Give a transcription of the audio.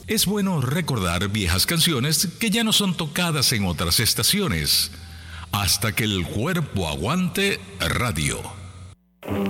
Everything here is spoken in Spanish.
Es bueno recordar viejas canciones que ya no son tocadas en otras estaciones. Hasta que el cuerpo aguante radio.